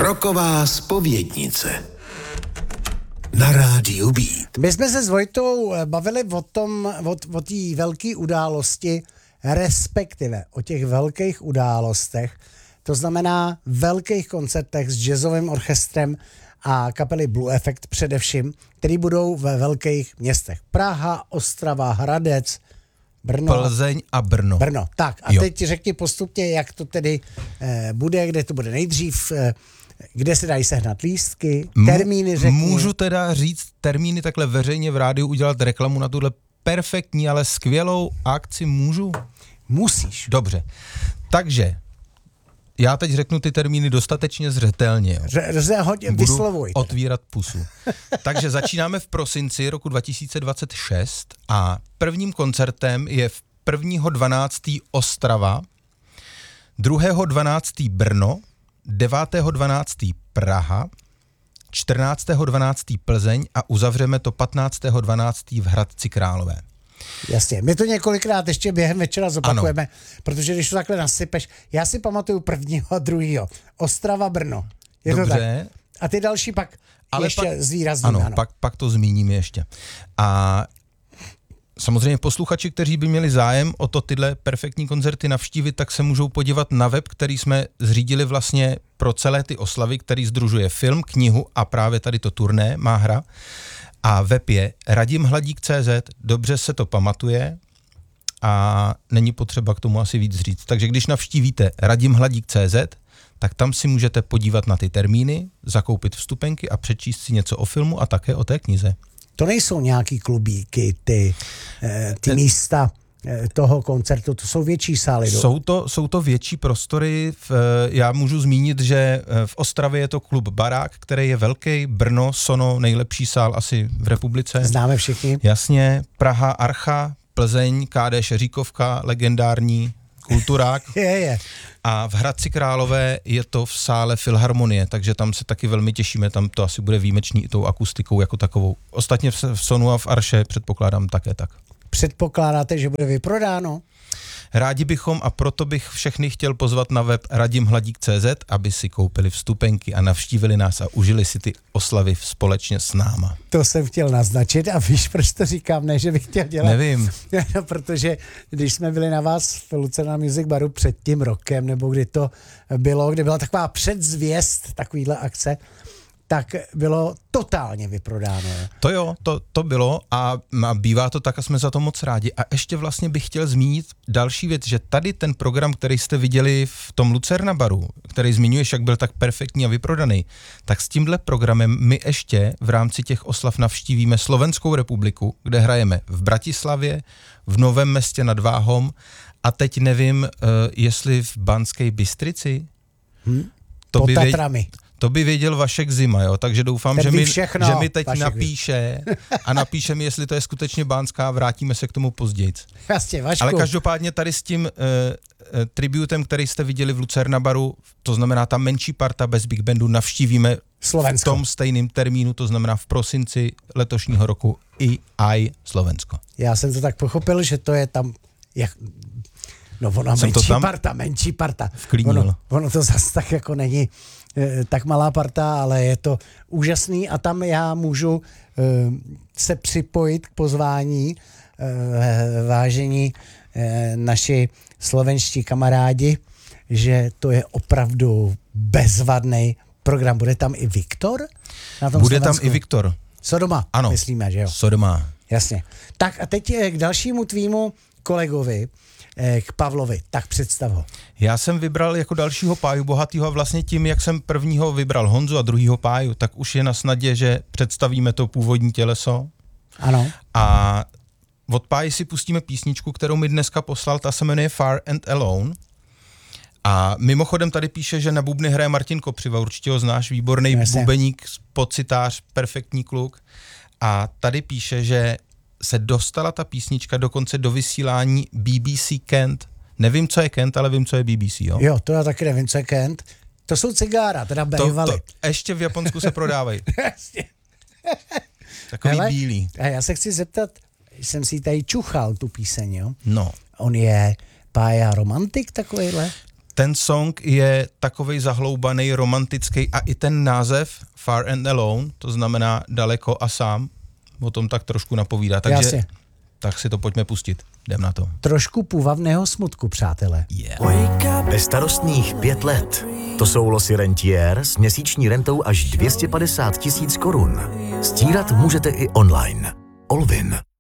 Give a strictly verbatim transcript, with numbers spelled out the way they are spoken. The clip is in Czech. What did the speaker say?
Rocková zpovědnice na rádiu Beat. My jsme se s Vojtou bavili o tom, o, o té velké události, respektive o těch velkých událostech, to znamená velkých koncertech s jazzovým orchestrem a kapely Blue Effect především, který budou ve velkých městech. Praha, Ostrava, Hradec, Brno. Plzeň a Brno. Brno, tak. A jo. teď řekni postupně, jak to tedy eh, bude, kde to bude nejdřív, eh, kde se dají sehnat lístky, termíny řekni. Můžu teda říct termíny takhle veřejně v rádiu, udělat reklamu na tuhle perfektní, ale skvělou akci, můžu? Musíš. Dobře. Takže já teď řeknu ty termíny dostatečně zřetelně. Jo. Ře, hodně, Budu vyslovuj. otvírat pusu. Takže začínáme v prosinci roku dva tisíce dvacet šest a prvním koncertem je v prvního dvanáctého Ostrava, druhého dvanáctého Brno, devátého dvanáctého Praha, čtrnáctého dvanáctého Plzeň a uzavřeme to patnáctého dvanáctého v Hradci Králové. Jasně, my to několikrát ještě během večera zopakujeme, ano. Protože když to takhle nasypeš, já si pamatuju prvního a druhýho, Ostrava, Brno. Je Dobře. To tak? A ty další pak ale ještě pak, zvýrazním. Ano, ano. Pak, pak to zmíním ještě. A samozřejmě posluchači, kteří by měli zájem o to tyhle perfektní koncerty navštívit, tak se můžou podívat na web, který jsme zřídili vlastně pro celé ty oslavy, který sdružuje film, knihu a právě tady to turné má hra. A web je radimhladík tečka cé zet, dobře se to pamatuje a není potřeba k tomu asi víc říct. Takže když navštívíte radimhladík tečka cé zet, tak tam si můžete podívat na ty termíny, zakoupit vstupenky a přečíst si něco o filmu a také o té knize. To nejsou nějaký klubíky, ty, ty místa toho koncertu, to jsou větší sály. Jsou to, jsou to větší prostory, v, já můžu zmínit, že v Ostravě je to klub Barák, který je velký, Brno, Sono, nejlepší sál asi v republice. Známe všichni. Jasně, Praha, Archa, Plzeň, Ká dé Šeříkovka, legendární kulturák. je, je. A v Hradci Králové je to v sále Filharmonie, takže tam se taky velmi těšíme, tam to asi bude výjimečný i tou akustikou jako takovou. Ostatně v Sonu a v Arše předpokládám také tak. Předpokládáte, že bude vyprodáno? Rádi bychom a proto bych všechny chtěl pozvat na web radimhladík tečka cé zet, aby si koupili vstupenky a navštívili nás a užili si ty oslavy společně s náma. To jsem chtěl naznačit a víš, proč to říkám, ne, že bych chtěl dělat. Nevím. No, protože když jsme byli na vás v Lucerna Music Baru před tím rokem, nebo kdy to bylo, kdy byla taková předzvěst takovýhle akce, tak bylo totálně vyprodáno. To jo, to, to bylo a, a bývá to tak a jsme za to moc rádi. A ještě vlastně bych chtěl zmínit další věc, že tady ten program, který jste viděli v tom Lucerna Baru, který zmiňuješ, jak byl tak perfektní a vyprodaný, tak s tímhle programem my ještě v rámci těch oslav navštívíme Slovenskou republiku, kde hrajeme v Bratislavě, v Novém Městě nad Váhom a teď nevím, uh, jestli v Banské Bystrici. Hmm? To Pod by Tatrami. Věděl, to by věděl Vašek Zima, jo, takže doufám, že mi, všechno, že mi teď Vašek napíše a napíše mi, jestli to je skutečně Bánská a vrátíme se k tomu později. Jasně, Vašku. Ale každopádně tady s tím uh, uh, tributem, který jste viděli v Lucerna Baru, to znamená ta menší parta bez Big Bandu, navštívíme Slovensko. V tom stejným termínu, to znamená v prosinci letošního roku i aj Slovensko. Já jsem to tak pochopil, že to je tam, jak, no ono jsem menší tam parta, menší parta. Vklínil. Ono, ono to zase tak jako není e, tak malá parta, ale je to úžasný a tam já můžu e, se připojit k pozvání, e, vážení e, naši slovenští kamarádi, že to je opravdu bezvadný program. Bude tam i Viktor? Na tom Bude Slovensku? tam i Viktor. Sodoma, ano, myslíme, že jo? Sodoma. Jasně. Tak a teď k dalšímu tvýmu kolegovi, k Pavlovi, tak představ ho. Já jsem vybral jako dalšího Páju Bohatýho a vlastně tím, jak jsem prvního vybral Honzu a druhýho Páju, tak už je na snadě, že představíme to původní těleso. Ano. A od Páji si pustíme písničku, kterou mi dneska poslal, ta se jmenuje Far and Alone. A mimochodem tady píše, že na bubny hraje Martin Kopřiva, určitě ho znáš, výborný Jasně. bubeník, pocitář, perfektní kluk. A tady píše, že se dostala ta písnička dokonce do vysílání B B C Kent. Nevím, co je Kent, ale vím, co je B B C, jo? Jo, to já taky nevím, co je Kent. To jsou cigára, teda bejvaly. To, to ještě v Japonsku se prodávají. Jasně. Takový Hele, bílý. A já se chci zeptat, jsem si tady čuchal tu píseň, jo? No. On je Pája romantik takovejhle? ten song je takovej zahloubaný, romantický a i ten název Far and Alone, to znamená daleko a sám, o tom tak trošku napovídá. Takže Jasně. tak si to pojďme pustit. Jdem na to. Trošku půvabného smutku, přátelé. Yeah. Nestarostných pět let. To jsou losy rentier s měsíční rentou až dvě stě padesát tisíc korun. Stírat můžete i online. Olvin.